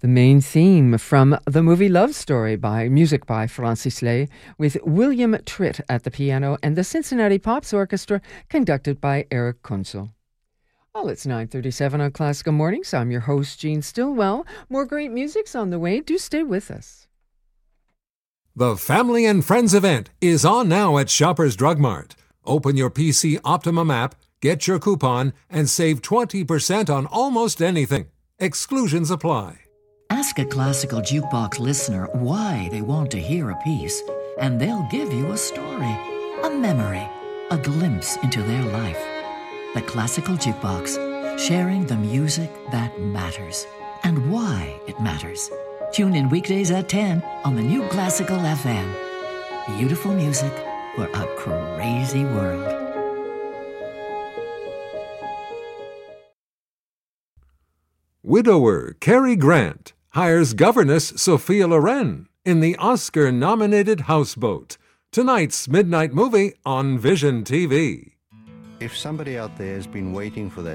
The main theme from the movie Love Story by music by Francis Lay, with William Tritt at the piano and the Cincinnati Pops Orchestra conducted by Eric Kunzel. Well, it's 9:37 on Classical Mornings. I'm your host, Gene Stillwell. More great music's on the way. Do stay with us. The Family and Friends event is on now at Shoppers Drug Mart. Open your PC Optimum app, get your coupon, and save 20% on almost anything. Exclusions apply. Ask a classical jukebox listener why they want to hear a piece, and they'll give you a story, a memory, a glimpse into their life. The Classical Jukebox, sharing the music that matters and why it matters. Tune in weekdays at 10 on the new Classical FM. Beautiful music for a crazy world. Widower Cary Grant hires governess Sophia Loren in the Oscar-nominated Houseboat. Tonight's midnight movie on Vision TV. If somebody out there has been waiting for that